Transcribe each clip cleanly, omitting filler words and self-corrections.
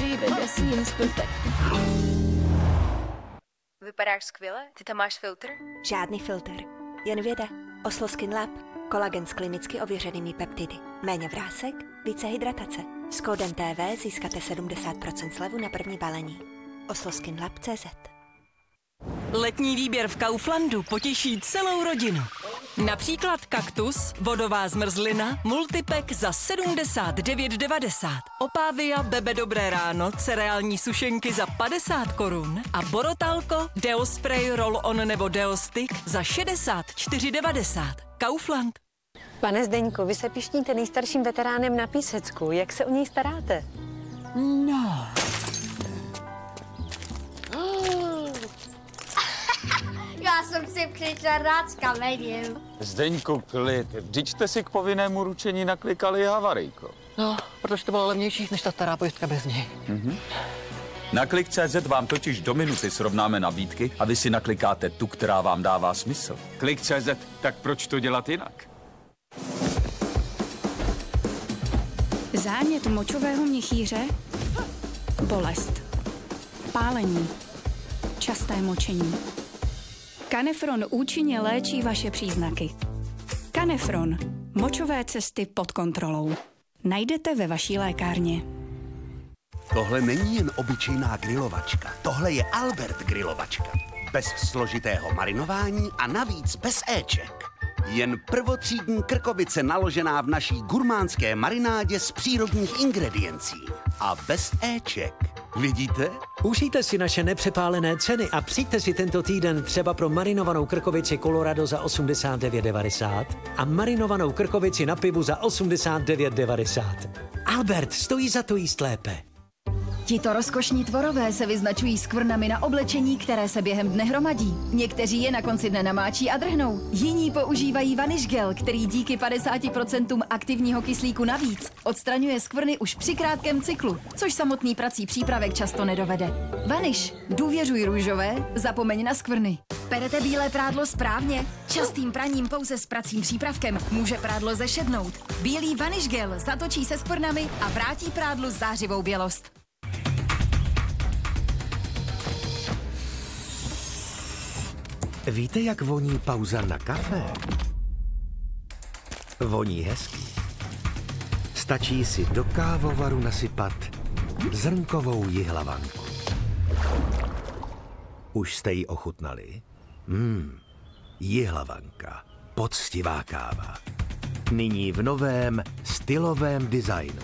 Vypadáš skvěle? Ty tam máš filtr? Žádný filtr, jen věda. Oslo Skin Lab. Kolagen s klinicky ověřenými peptidy. Méně vrásek, více hydratace. S kódem TV získáte 70% slevu na první balení. osloskinlab.cz. Letní výběr v Kauflandu potěší celou rodinu. Například kaktus, vodová zmrzlina, multipack za 79,90. Opávia Bebe Dobré ráno, cereální sušenky za 50 korun a Borotalko, Deo Spray, Roll-On nebo Deo Stick za 64,90. Kaufland. Pane Zdeňku, vy se pišníte nejstarším veteránem na Písecku. Jak se o něj staráte? No. Já jsem si přišel rád s kamením. Zdeňku, klid. Vždyť jste si k povinnému ručení naklikali havarijko. No, protože to bylo levnější než ta stará pojistka bez něj. Na Klik.cz vám totiž do minuty srovnáme nabídky a vy si naklikáte tu, která vám dává smysl. Klik.cz, tak proč to dělat jinak? Zánět močového měchýře, bolest, pálení, časté močení. Kanefron účinně léčí vaše příznaky. Kanefron. Močové cesty pod kontrolou. Najdete ve vaší lékárně. Tohle není jen obyčejná grilovačka. Tohle je Albert grilovačka. Bez složitého marinování a navíc bez éček. Jen prvotřídní krkovice naložená v naší gurmánské marinádě z přírodních ingrediencí. A bez éček. Vidíte? Užijte si naše nepřepálené ceny a přijďte si tento týden třeba pro marinovanou krkovici Colorado za 89,90 a marinovanou krkovici na pivu za 89,90. Albert, stojí za to jíst lépe. Tito rozkošní tvorové se vyznačují skvrnami na oblečení, které se během dne hromadí. Někteří je na konci dne namáčí a drhnou. Jiní používají vanish gel, který díky 50% aktivního kyslíku navíc odstraňuje skvrny už při krátkém cyklu, což samotný prací přípravek často nedovede. Vanish. Důvěřuj růžové, zapomeň na skvrny. Perete bílé prádlo správně? Častým praním pouze s pracím přípravkem může prádlo zešednout. Bílý vanish gel zatočí se skvrnami a vrátí prádlu zářivou bělost. Víte, jak voní pauza na kafe? Voní hezky. Stačí si do kávovaru nasypat zrnkovou jihlavanku. Už jste ji ochutnali? Jihlavanka. Poctivá káva. Nyní v novém stylovém designu.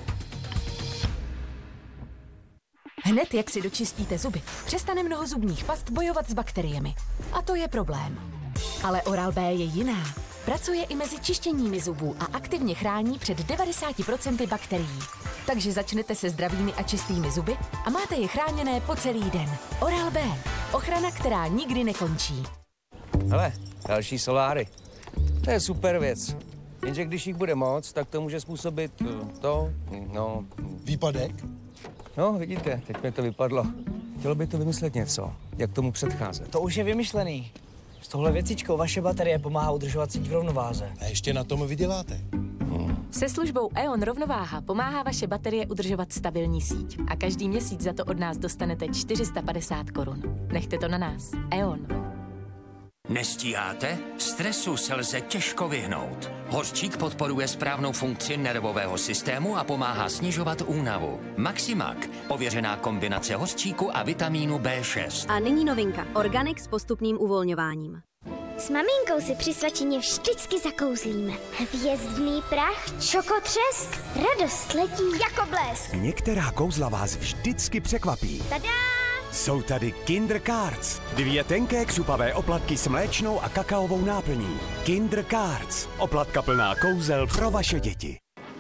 Hned jak si dočistíte zuby, přestane mnoho zubních past bojovat s bakteriemi. A to je problém. Ale Oral-B je jiná. Pracuje i mezi čištěními zubů a aktivně chrání před 90% bakterií. Takže začnete se zdravými a čistými zuby a máte je chráněné po celý den. Oral-B. Ochrana, která nikdy nekončí. Hele, další soláry. To je super věc. Jenže když jich bude moc, tak to může způsobit Výpadek? No, vidíte, teď mi to vypadlo. Chtělo by to vymyslet něco, jak tomu předcházet. To už je vymyšlený. S touhle věcičkou vaše baterie pomáhá udržovat síť v rovnováze. A ještě na tom vyděláte. Se službou E.ON Rovnováha pomáhá vaše baterie udržovat stabilní síť. A každý měsíc za to od nás dostanete 450 korun. Nechte to na nás. E.ON. Nestíháte? Stresu se lze těžko vyhnout. Hořčík podporuje správnou funkci nervového systému a pomáhá snižovat únavu. Maximak, ověřená kombinace hořčíku a vitamínu B6. A nyní novinka. Organic s postupným uvolňováním. S maminkou si při svačině vždycky zakouzlíme. Hvězdný prach, čokotřesk, radost letí jako blesk. Některá kouzla vás vždycky překvapí. Tada! Jsou tady Kinder Cards. 2 tenké křupavé oplatky s mléčnou a kakaovou náplní. Kinder Cards. Oplatka plná kouzel pro vaše děti.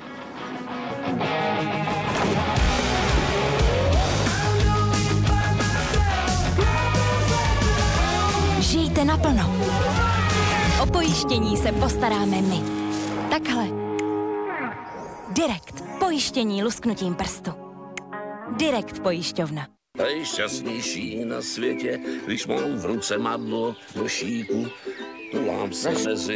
Žijte naplno. O pojištění se postaráme my. Takhle. Direkt. Pojištění lusknutím prstu. Direkt pojišťovna. Nejšťastnější na světě, když mám v ruce madlo do šíku, tulám se mezi